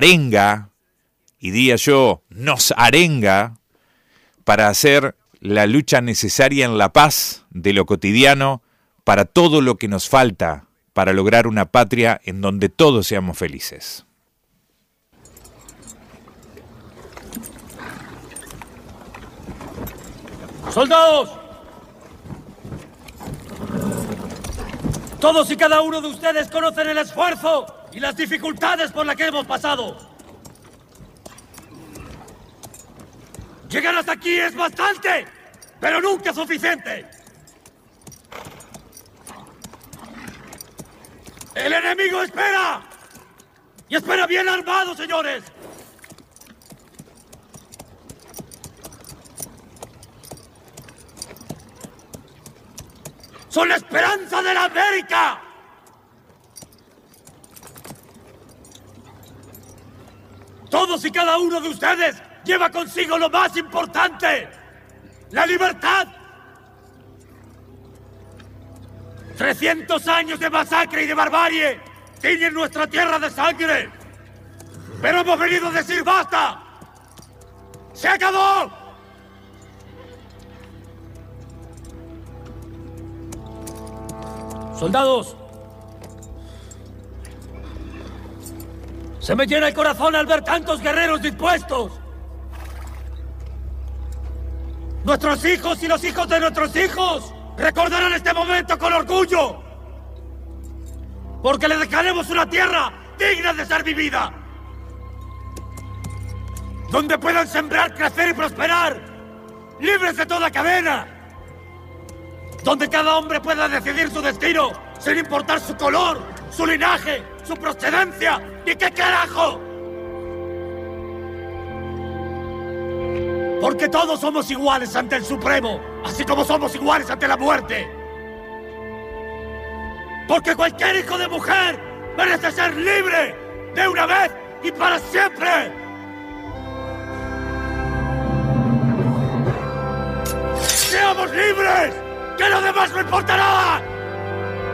arenga, y diría yo, nos arenga para hacer la lucha necesaria en la paz de lo cotidiano para todo lo que nos falta para lograr una patria en donde todos seamos felices. ¡Soldados! Todos y cada uno de ustedes conocen el esfuerzo y las dificultades por las que hemos pasado. Llegar hasta aquí es bastante, pero nunca suficiente. ¡El enemigo espera! ¡Y espera bien armado, señores! ¡Son la esperanza de la América! Todos y cada uno de ustedes lleva consigo lo más importante: la libertad. 300 años de masacre y de barbarie tiñen nuestra tierra de sangre. Pero hemos venido a decir ¡basta! ¡Se acabó! ¡Soldados! Se me llena el corazón al ver tantos guerreros dispuestos. Nuestros hijos y los hijos de nuestros hijos recordarán este momento con orgullo. Porque les dejaremos una tierra digna de ser vivida. Donde puedan sembrar, crecer y prosperar, libres de toda cadena. Donde cada hombre pueda decidir su destino, sin importar su color, su linaje, su procedencia, ni qué carajo. Porque todos somos iguales ante el Supremo, así como somos iguales ante la muerte. Porque cualquier hijo de mujer merece ser libre, de una vez y para siempre. ¡Seamos libres! ¡Que lo demás no importa nada!